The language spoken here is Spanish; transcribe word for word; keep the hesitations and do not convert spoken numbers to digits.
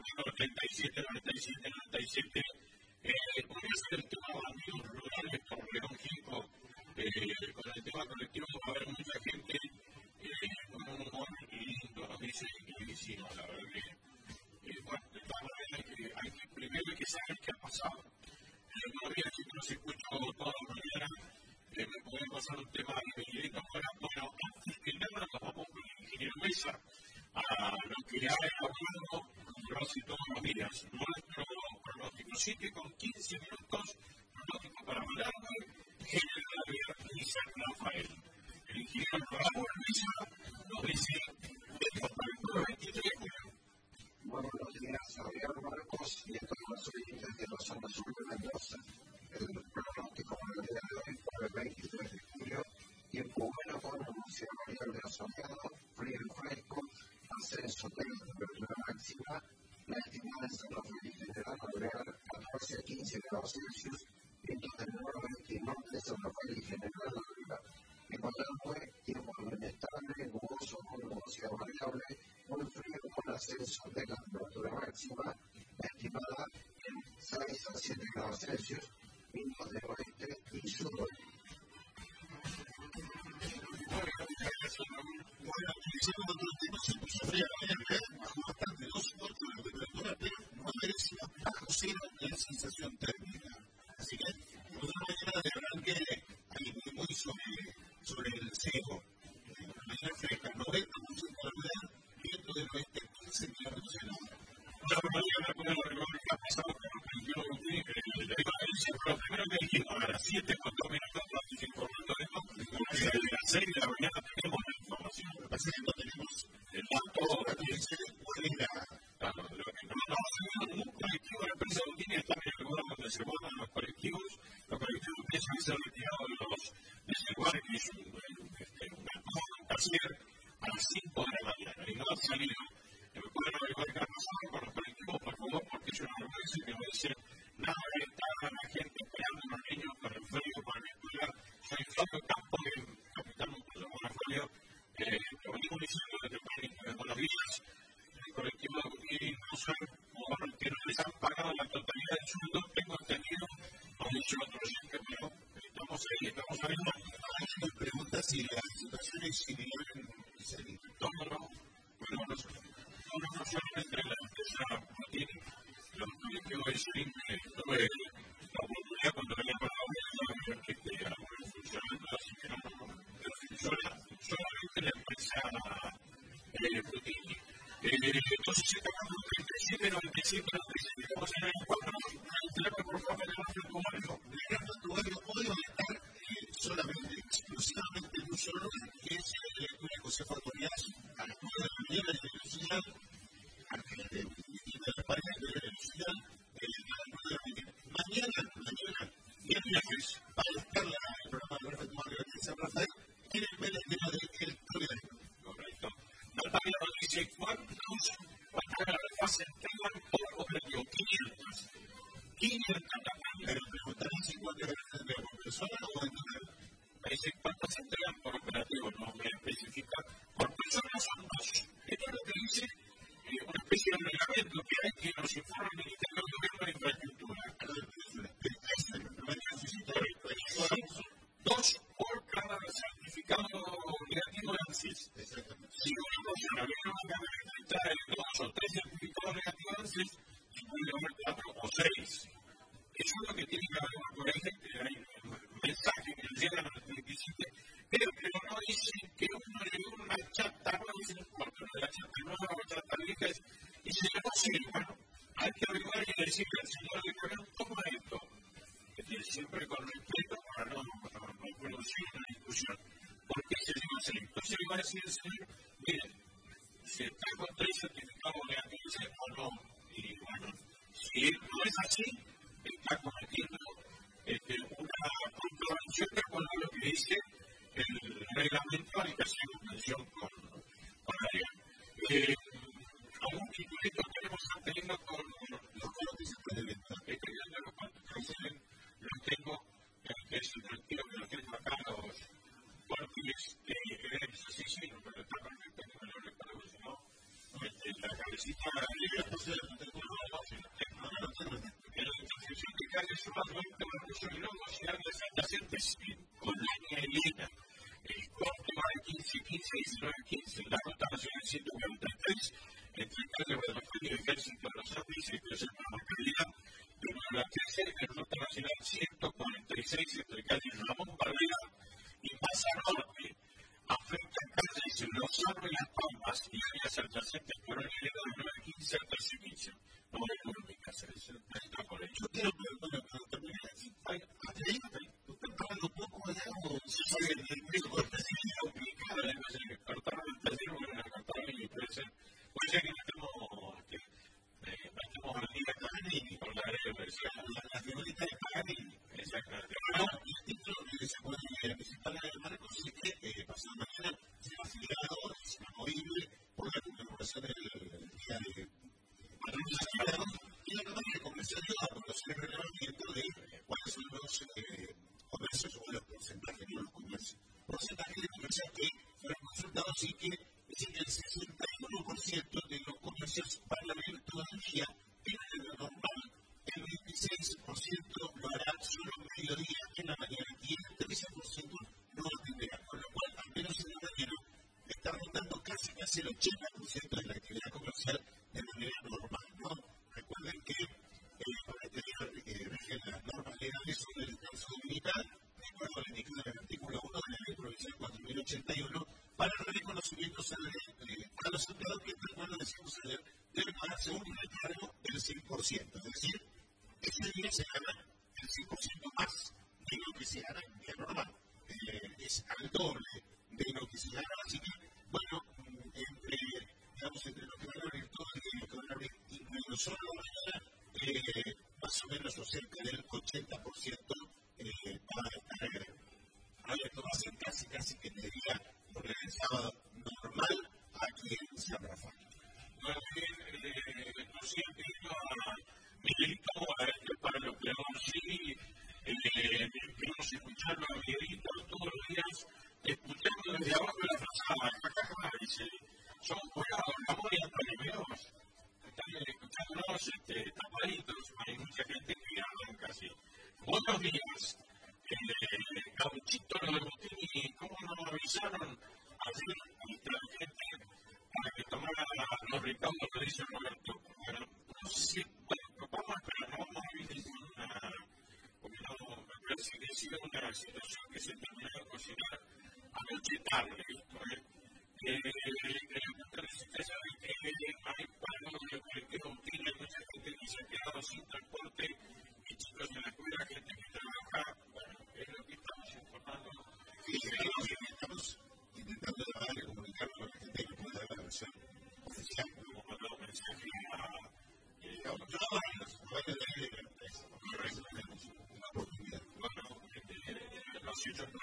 treinta y siete, noventa y siete, noventa y siete. Eh, podría ser el tema de amigos rurales por León Gieco. Eh, con el tema colectivo va a haber mucha gente eh, con un humor lindo, nos dice, y sí, no, la verdad que, eh, bueno, de todas maneras hay que, hay que primero hay que saber qué ha pasado. El otro día, si no se escucha toda la mañana, eh, me puede pasar un tema de Miguelito ahora. Bueno, antes que nada, nos vamos con el ingeniero Mesa a lo que ha hablado casi todos los días, nuestro pronóstico. siete con quince minutos, pronóstico para Malargüe, General y San Rafael. El ingeniero Raúl Mesa nos dice esto para el veintitrés de julio. Muy buenos días, Javier Marcos y a todos los oyentes de la zona sur de Mendoza. El pronóstico para el día de hoy para el veintitrés de julio, tiempo bueno con un cielo variable soleado, frío y fresco, ascenso de la temperatura máxima. La estimada en San Rafael y General Alvear catorce a quince grados Celsius, vientos del noroeste y norte de San Rafael y General Alvear. En Malargüe, tiempo inestable, nuboso con nubosidad variable, muy frío con ascenso de la temperatura máxima. La estimada en seis a siete grados Celsius, vientos del oeste y suroeste. Bueno, utilizando otro tema, se puso fría la mañana, bajó bastante, dos cuartos de la temperatura, pero no merece bajo cero la sensación térmica. Así que, una mañana de arranque, hay muy, muy sobre, sobre el cero. Una mañana fresca, noventa por ciento de la humedad, viento del oeste, quince kilómetros en hora. Una mañana con el rigor que ha pasado con los veintiuno minutos, que le digo a él, lo primero que dijimos, a las siete con dos minutos, nos informando de esto, a las seis de la mañana tenemos la información. Lo que pasa es que no tenemos el dato que se puede ir a... Claro, lo que no estamos haciendo ningún colectivo de la empresa de Botini está en el lugar donde se votan los colectivos. Los colectivos empiezan a ser retirados de los de ese lugar que es un taller a las cinco de la mañana y no han salido. Me pueden averiguar qué ha pasado con los colectivos, por favor, porque ellos no me dicen que no dicen nada de estar a la gente esperando a los niños con el frío, con la escuela. Soy Fabio Campo, de Capital Montoya. Bueno, Fabio, eh, lo venimos diciendo desde el buenos días. El colectivo de Botini no sabe que no les han pagado la totalidad del sueldo, tengo entendido, no he dicho otro oyente, pero estamos ahí, estamos ahí. Alguien nos pregunta si la situación es similar en Israel. No, no, no. Bueno, nosotros no solamente la empresa Botini, los colectivos de Israel, tuve la oportunidad cuando venía para la Unión de que era un funcionamiento, así que no, solamente la empresa Botini. Entonces, estamos en treinta y siete, noventa y siete, noventa y siete. Vamos a ir en cuatro. Entramos, por favor, en el Tubarrio. El Tubarrio hoy va a estar solamente, exclusivamente en un solo lugar, que es el de José Fortuñas, a las nueve de la mañana en la ciudad, antes de la pareja de la ciudad, a las nueve de la mañana. Mañana, mañana, viernes, va a estar el programa de Perfecto Mario de San Rafael, en el medio tema del programa. Correcto. Natalia nos dice, ¿cuántos van a la fase entregan por objetivo? quinientos. quinientos Natalia. Pero preguntarán si cuántas se entregan por persona o en total. Me dice, ¿cuántas se entregan por operativo? No me especifica. Por persona son dos. Esto es lo que dice eh, una especie de reglamento que hay que nos informa el Ministerio de Gobierno de Infraestructura. Dos por cada certificado negativo de ANSES. Si una persona viene a una camioneta y trae dos o tres certificados negativos de ANSES, se puede haber cuatro o seis. Eso es lo que tiene que haber por ahí. Hay mensajes que llegan a los veintisiete, pero que no dicen que uno le dio una chata, no dicen cuatro, la chata nueva o chata vieja, y se le no sirve. Bueno, hay que averiguar y decirle al señor de Corán, toma esto. Siempre con respeto para no, no, no producir una discusión. ¿Por qué se llama así? Entonces le va a decir el señor, miren, si está con tres certificados negativos o no, y bueno, si no es así, está cometiendo este, una contravención de acuerdo a lo que dice el reglamento al que hacemos mención con, con la ley. Eh, algún titulito tenemos teniendo con los colotes de venta. Este es de los cuantos los tengo, que es el retiro que los tengo acá, los cuartiles que es así, sí, pero está perfecto, no me lo recuerdo, si no, la cabecita de la es más veinte recursos y logos y áreas adyacentes con línea y línea. El corte va de quince quince a diecinueve quince. La ruta nacional ciento cuarenta y tres entre calle Guadalajara y Ejército de los Andes y Cruce de la localidad de Nueva trece. En ruta nacional ciento cuarenta y seis entre calle Ramón Barrera y Maza Norte. Afecta calles Lozano y Las Palmas y áreas adyacentes por el nivel de nueve quince a trece quince. No hay económicas, es el está por hecho. Yo quiero preguntar, pero terminar así. ¿Hasta ahí? ¿Tú estás pagando poco allá o soy el médico específico complicado? Cortaron el tercero, bueno, la cortaron y puede ser. Puede ser que metemos al día Paganini con la la figurita de Paganini. Exactamente. Bueno, el título que se puede visitar en Marcos es que pasado mañana se ha afiliado, es inamovible por la conmemoración del día de Manuel Sagrado y la Cámara de Comercio dio a conocer el relevamiento de cuáles son los comercios o los porcentajes, no los comercios, porcentajes de comercios que fueron consultados y que dicen que el sesenta y uno por ciento de los comercios van a abrir todo el día en el normal, el veintiséis por ciento lo hará solo en mediodía en la mañana y el trece por ciento no lo atenderá, con lo cual al menos en el mañana está rondando casi casi el ochenta por ciento de la actividad comercial de manera normal, ¿no? Recuerden que eh, para tener eh, rigen las normas legales sobre el descanso dominical, de acuerdo al indicado en el artículo uno de la ley provincial cuatro mil ochenta y uno, para el reconocimiento eh, a los empleados que, tal cual lo decimos ayer, deben pagarse un recargo del cien por ciento, es decir, ese día se gana el cien por ciento más de lo que se gana en un día normal, eh, es al doble de lo que se gana, así que, bueno, entre, digamos, entre lo que van a abrir todo el día y lo que van a abrir incluido solo la mañana, eh, más o menos o cerca del ochenta por ciento eh, va a estar abierto, va a ser casi, casi que te diría por el sábado normal aquí en San Rafael. Bueno, bien, eh, no sé, pido a Miguelito, a este para los que no sí, eh, queremos escucharlo a Miguelito todos los días, escuchando desde abajo de la frazada, dice, son jurados, la moria palimeros, están escuchándonos este, tapaditos, hay mucha gente que arranca así. Buenos días, eh, Gauchito, lo de Botini, ¿cómo nos avisaron ayer a nuestra gente para que tomara los recaudos que dice Roberto? Bueno, no sé si, bueno, vamos a esperar, no vamos a vivir una, porque no, me parece que ha sido una situación que se terminó de cocinar anoche tarde, esto, ¿eh? Quería contarles ustedes saben que hay pagos de colectivo Botini, hay mucha gente que se ha quedado sin transporte y chicos en la escuela, gente que trabaja, bueno, es lo que estamos informando. Sí, estamos intentando trabajar y comunicar con la gente que pueda dar la versión oficial. Como mandó un mensaje a los trabajadores, los de la empresa, correcto, tenemos una oportunidad. Bueno, los hechos no